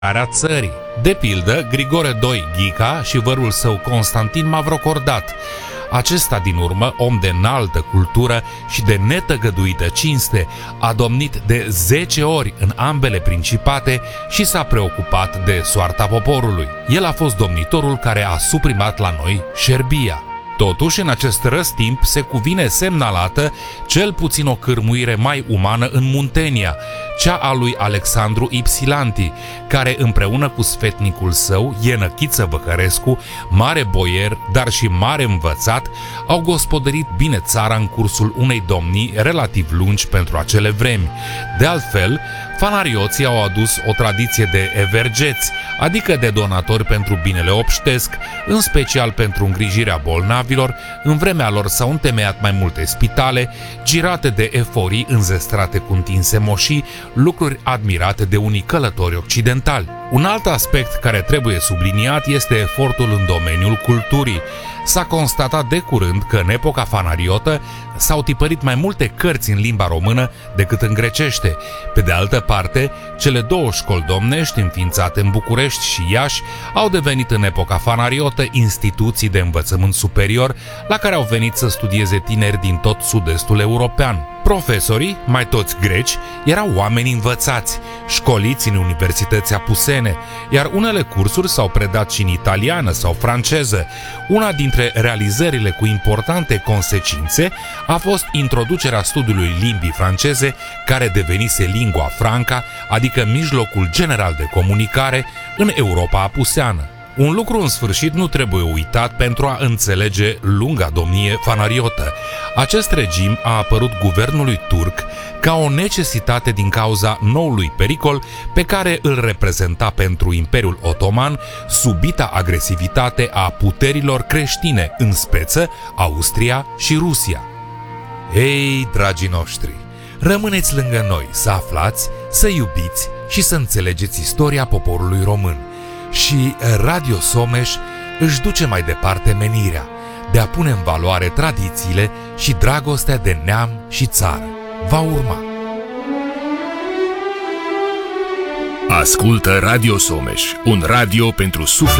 țării. De pildă, Grigore II Ghica și vărul său Constantin Mavrocordat, acesta din urmă, om de înaltă cultură și de netăgăduită cinste, a domnit de 10 ori în ambele principate și s-a preocupat de soarta poporului. El a fost domnitorul care a suprimat la noi șerbia. Totuși, în acest răstimp se cuvine semnalată cel puțin o cârmuire mai umană în Muntenia, cea a lui Alexandru Ipsilanti, care împreună cu sfetnicul său, Ienăchiță Văcărescu, mare boier, dar și mare învățat, au gospodărit bine țara în cursul unei domnii relativ lungi pentru acele vremi. De altfel, fanarioții au adus o tradiție de evergeți, adică de donatori pentru binele obștesc, în special pentru îngrijirea bolnavilor. În vremea lor s-au întemeiat mai multe spitale, girate de eforii înzestrate cu întinse moșii, lucruri admirate de unii călători occidentali. Un alt aspect care trebuie subliniat este efortul în domeniul culturii. S-a constatat de curând că în epoca fanariotă s-au tipărit mai multe cărți în limba română decât în grecește. Pe de altă parte, cele două școli domnești înființate în București și Iași au devenit în epoca fanariotă instituții de învățământ superior la care au venit să studieze tineri din tot sud-estul european. Profesorii, mai toți greci, erau oameni învățați, școliți în universități apusene, iar unele cursuri s-au predat și în italiană sau franceză. Una dintre realizările cu importante consecințe a fost introducerea studiului limbii franceze, care devenise lingua franca, adică mijlocul general de comunicare în Europa apuseană. Un lucru în sfârșit nu trebuie uitat pentru a înțelege lunga domnie fanariotă. Acest regim a apărut guvernului turc ca o necesitate din cauza noului pericol pe care îl reprezenta pentru Imperiul Otoman subita agresivitate a puterilor creștine, în speță Austria și Rusia. Ei, dragii noștri, rămâneți lângă noi să aflați, să iubiți și să înțelegeți istoria poporului român. Și Radio Someș își duce mai departe menirea de a pune în valoare tradițiile și dragostea de neam și țară. Va urma. Ascultă Radio Someș, un radio pentru suflet.